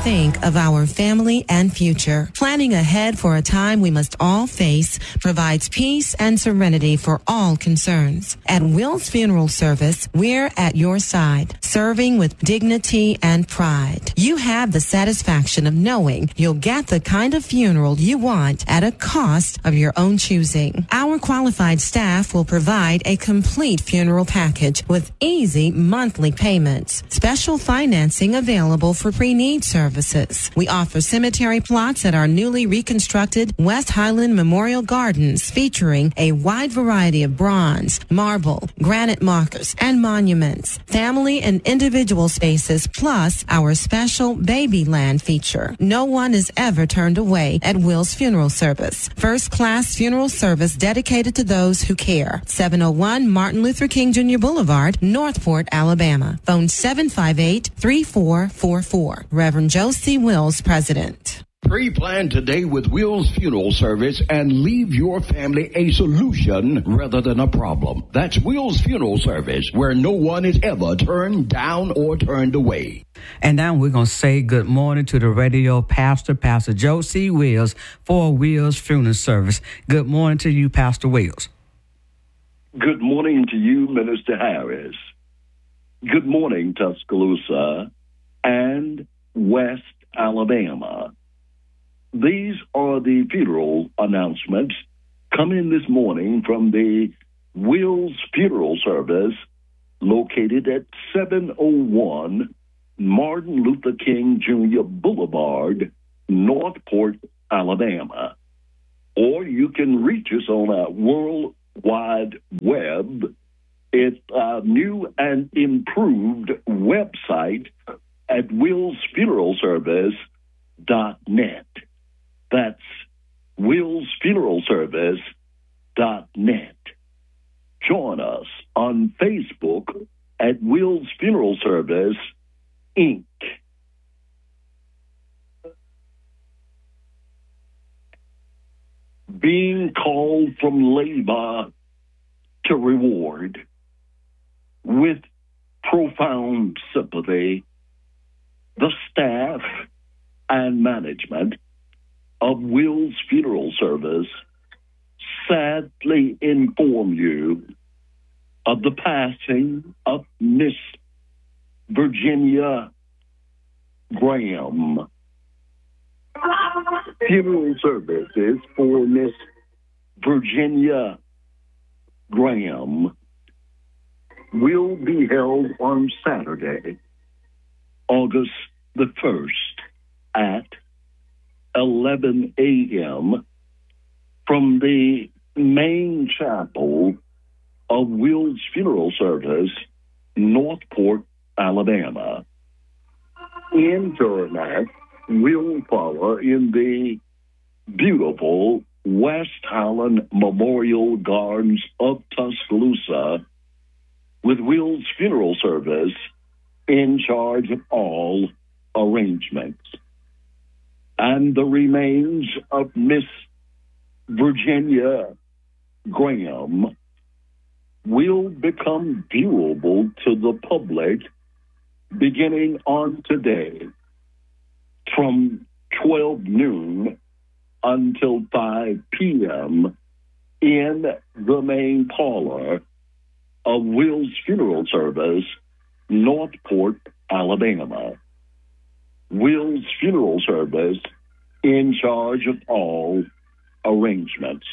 think of our family and future. Planning ahead for a time we must all face provides peace and serenity for all concerns. At Will's Funeral Service, we're at your side, serving with dignity and pride. You have the satisfaction of knowing you'll get the kind of funeral you want at a cost of your own choosing. Our qualified staff will provide a complete funeral package with easy monthly payments. Special financing available for pre-need services. We offer cemetery plots at our newly reconstructed West Highland Memorial Gardens, featuring a wide variety of bronze, marble, granite markers, and monuments, family and individual spaces, plus our special baby land feature. No one is ever turned away at Will's Funeral Service. First-class funeral service dedicated to those who care. 701 Martin Luther King Jr. Boulevard, Northport, Alabama. Phone 758-3444. Reverend Joe C. Wills, President. Pre-plan today with Will's Funeral Service and leave your family a solution rather than a problem. That's Will's Funeral Service, where no one is ever turned down or turned away. And now we're going to say good morning to the radio pastor, Pastor Joe C. Wills, for Will's Funeral Service. Good morning to you, Pastor Wills. Good morning to you, Minister Harris. Good morning, Tuscaloosa and West Alabama. These are the funeral announcements coming this morning from the Will's Funeral Service located at 701 Martin Luther King Jr. Boulevard, Northport, Alabama. Or you can reach us on our World Wide Web. It's a new and improved website at willsfuneralservice.net. That's willsfuneralservice.net. Join us on Facebook at Will's Funeral Service, Inc. Being called from labor to reward. With profound sympathy, the staff and management of Will's Funeral Service sadly inform you of the passing of Miss Virginia Graham. Funeral services for Miss Virginia Graham will be held on Saturday, August the 1st at 11 a.m. from the main chapel of Will's Funeral Service, Northport, Alabama. Internet will follow in the beautiful West Highland Memorial Gardens of Tuscaloosa, with Will's Funeral Service in charge of all arrangements. And the remains of Miss Virginia Graham will become viewable to the public beginning on today from 12 noon until 5 p.m. in the main parlor of Will's Funeral Service, Northport, Alabama. Will's Funeral Service in charge of all arrangements.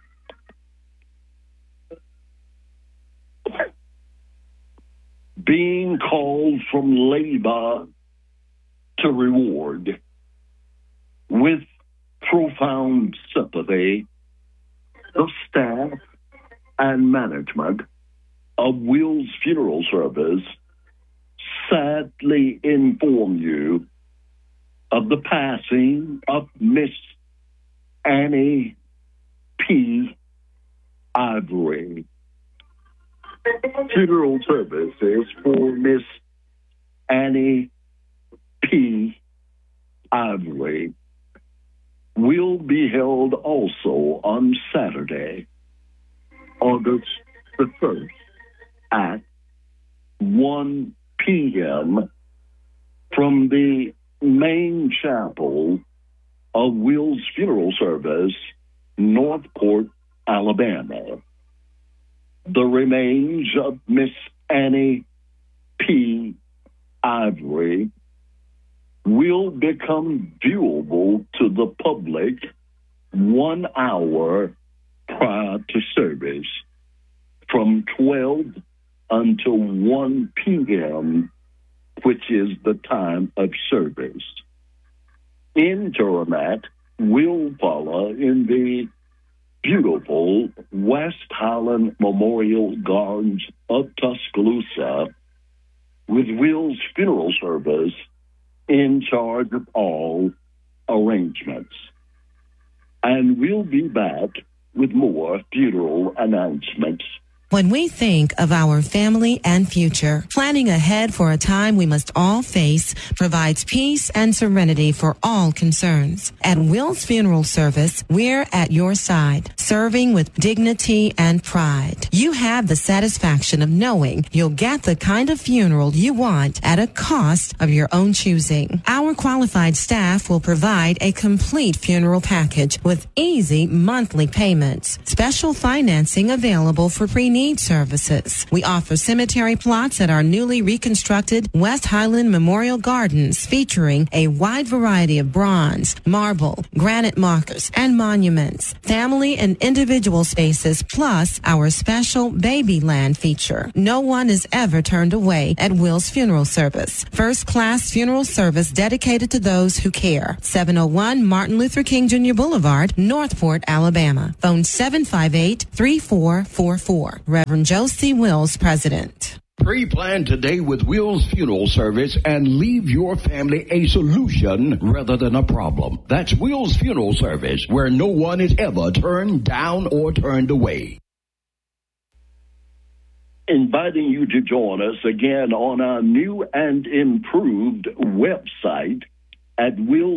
Being called from labor to reward. With profound sympathy, the staff and management of Will's Funeral Service sadly inform you of the passing of Miss Annie P. Ivory. Funeral services for Miss Annie P. Ivory will be held also on Saturday, August the 1st at 1 p.m. from the main chapel of Will's Funeral Service, Northport, Alabama. The remains of Miss Annie P. Ivory will become viewable to the public 1 hour prior to service from 12 until 1 p.m., which is the time of service. Interment will follow in the beautiful West Highland Memorial Gardens of Tuscaloosa, with Will's Funeral Service in charge of all arrangements. And we'll be back with more funeral announcements. When we think of our family and future, planning ahead for a time we must all face provides peace and serenity for all concerns. At Will's Funeral Service, we're at your side, serving with dignity and pride. You have the satisfaction of knowing you'll get the kind of funeral you want at a cost of your own choosing. Our qualified staff will provide a complete funeral package with easy monthly payments. Special financing available for pre-need services. We offer cemetery plots at our newly reconstructed West Highland Memorial Gardens, featuring a wide variety of bronze, marble, granite markers, and monuments, family and individual spaces, plus our special baby land feature. No one is ever turned away at Will's Funeral Service. First-class funeral service dedicated to those who care. 701 Martin Luther King Jr. Boulevard, Northport, Alabama. Phone 758-3444. Reverend Josie Wills, President. Pre-plan today with Will's Funeral Service and leave your family a solution rather than a problem. That's Will's Funeral Service, where no one is ever turned down or turned away. Inviting you to join us again on our new and improved website at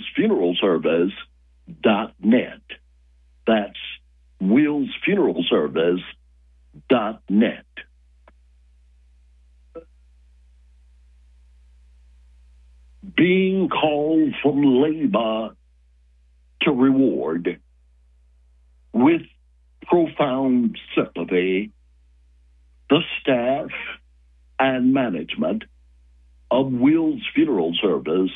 willsfuneralservice.net. That's willsfuneralservice.net. Being called from labor to reward with profound sympathy, the staff and management of Will's Funeral Service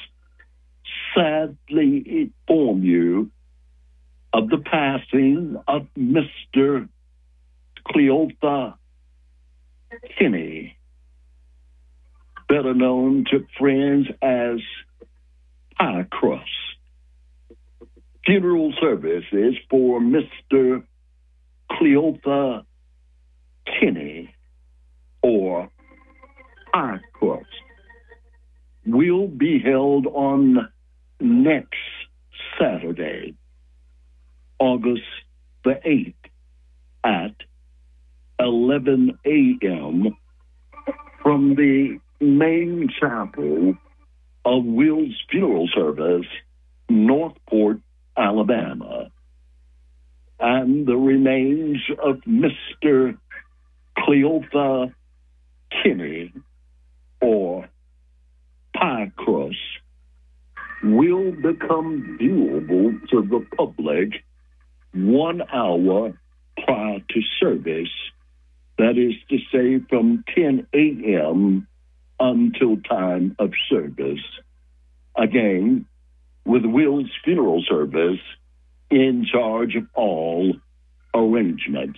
sadly inform you of the passing of Mr. Cleotha Kinney, better known to friends as Pie Crust. Funeral services for Mr. Cleotha Kinney, or Pie Crust, will be held on next Saturday, August the 8th at 11 a.m. from the main chapel of Will's Funeral Service, Northport, Alabama. And the remains of Mr. Cleotha Kinney, or Pie Crust, will become viewable to the public 1 hour prior to service, that is to say from 10 a.m. until time of service. Again, with Will's Funeral Service in charge of all arrangements.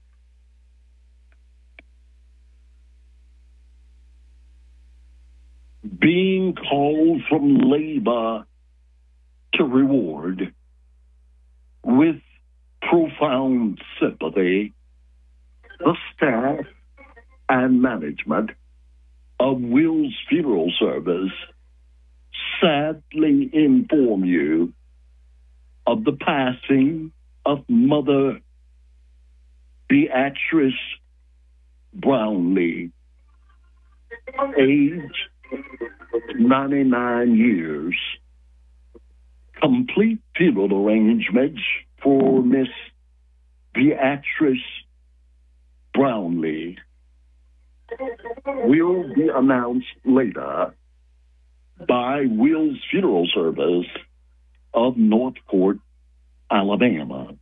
Being called from labor to reward with profound sympathy, the staff and management of Will's Funeral Service sadly inform you of the passing of Mother Beatrice Brownlee, age 99 years. Complete funeral arrangements for Miss Beatrice Brownlee will be announced later by Will's Funeral Service of Northport, Alabama.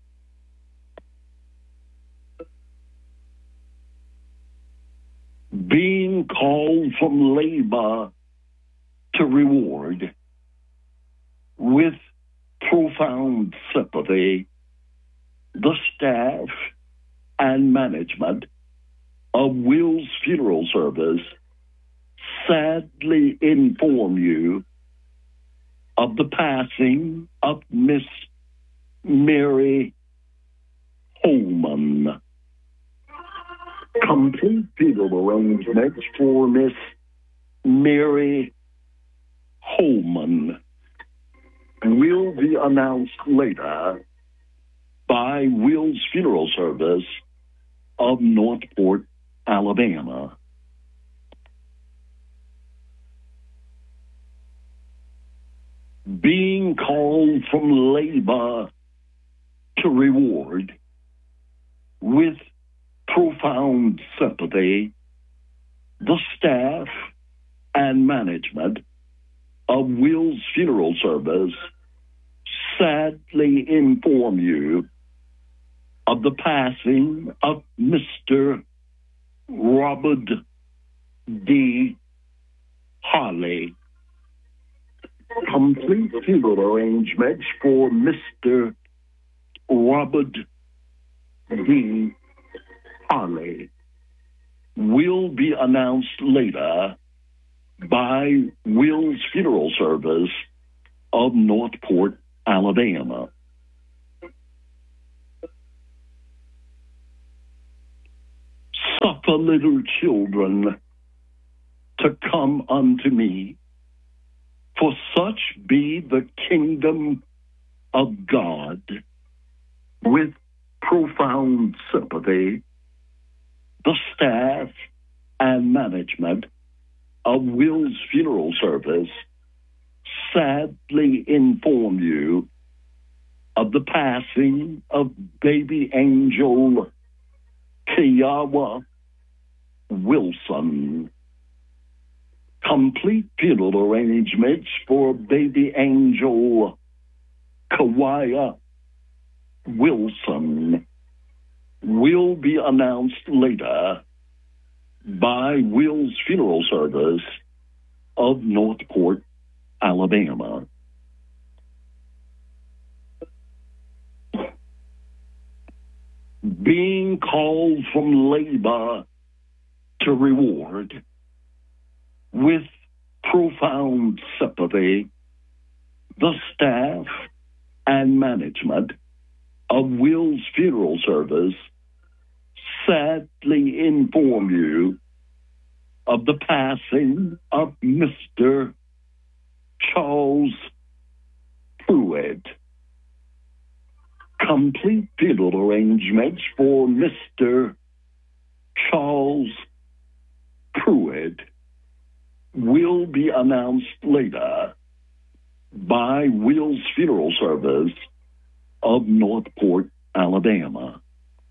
Being called from labor to reward with profound sympathy, the staff and management of Will's Funeral Service sadly inform you of the passing of Miss Mary Holman. Complete funeral arrangements for Miss Mary Holman will be announced later by Will's Funeral Service of Northport, Alabama. Being called from labor to reward with profound sympathy, the staff and management of Will's Funeral Service sadly inform you of the passing of Mr. Robert D. Harley. Complete funeral arrangements for Mr. Robert D. Harley will be announced later by Will's Funeral Service of Northport, Alabama. Suffer little children to come unto me, for such be the kingdom of God. With profound sympathy, the staff and management of Will's Funeral Service sadly inform you of the passing of baby angel Kiyawa Wilson. Complete funeral arrangements for baby angel Kawaya Wilson will be announced later by Will's Funeral Service of Northport, Alabama. Being called from labor to reward with profound sympathy, the staff and management of Will's Funeral Service sadly inform you of the passing of Mr. Charles Pruitt. Complete funeral arrangements for Mr. Charles Pruitt will be announced later by Will's Funeral Service of Northport, Alabama.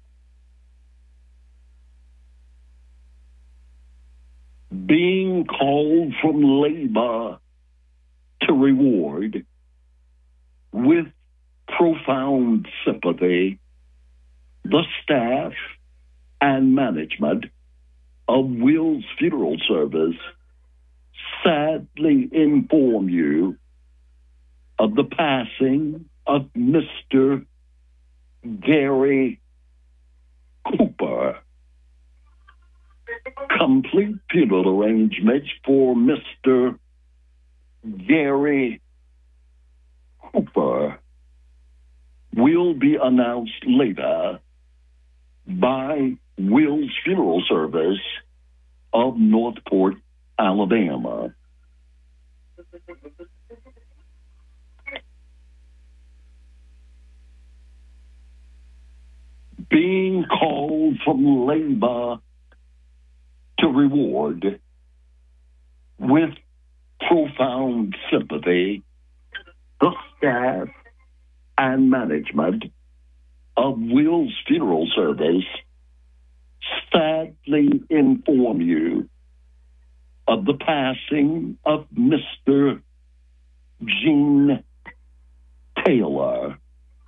Being called from labor to reward with profound sympathy, the staff and management of Will's Funeral Service sadly inform you of the passing of Mr. Gary Cooper. Complete funeral arrangements for Mr. Gary Cooper will be announced later by Will's Funeral Service of Northport, Alabama. Being called from labor to reward with profound sympathy, the staff and management of Will's Funeral Service sadly inform you of the passing of Mr. Gene Taylor.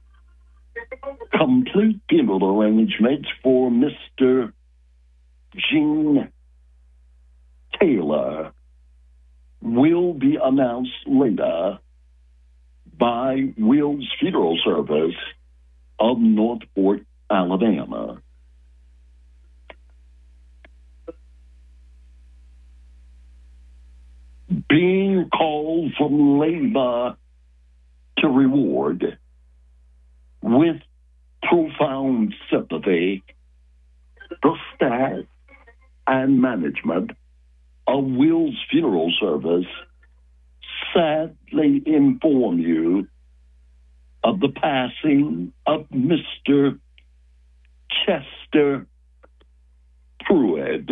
Complete funeral arrangements for Mr. Gene Taylor will be announced later by Will's Funeral Service of Northport, Alabama. Being called from labor to reward with profound sympathy, the staff and management of Will's Funeral Service sadly inform you of the passing of Mr. Chester Pruitt.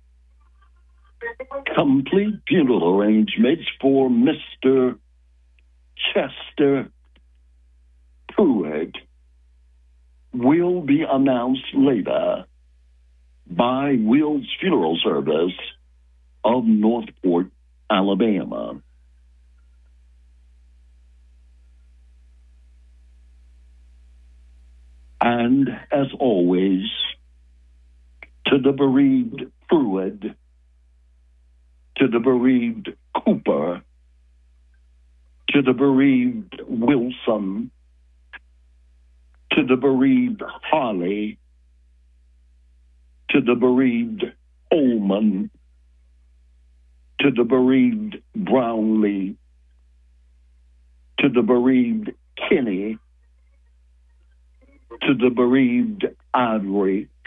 Complete funeral arrangements for Mr. Chester Pruitt will be announced later by Will's Funeral Service of Northport, Alabama. And as always, to the bereaved Pruitt, to the bereaved Cooper, to the bereaved Wilson, to the bereaved Harley, to the bereaved Ullman, to the bereaved Brownlee, to the bereaved Kinney, to the bereaved Ivory,